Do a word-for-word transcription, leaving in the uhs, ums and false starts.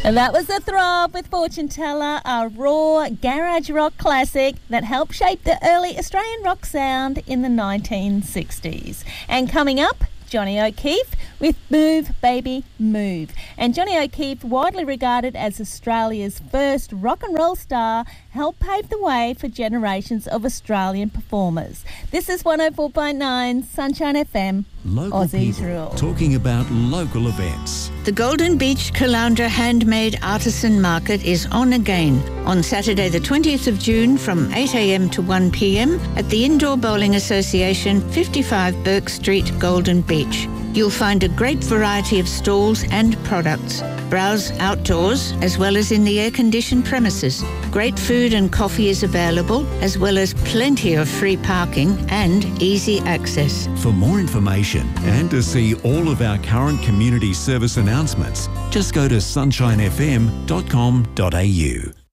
And that was The Throb with Fortune Teller, a raw garage rock classic that helped shape the early Australian rock sound in the nineteen sixties. And coming up, Johnny O'Keefe with Move Baby Move. And Johnny O'Keefe, widely regarded as Australia's first rock and roll star, helped pave the way for generations of Australian performers. This is one oh four point nine Sunshine F M, Local Aussies people Rule. talking about local events. The Golden Beach Caloundra Handmade Artisan Market is on again on Saturday the twentieth of June from eight a m to one p m at the Indoor Bowling Association, fifty-five Burke Street, Golden Beach. You'll find a great variety of stalls and products. Browse outdoors as well as in the air-conditioned premises. Great food and coffee is available, as well as plenty of free parking and easy access. For more information and to see all of our current community service announcements, just go to sunshine f m dot com dot a u.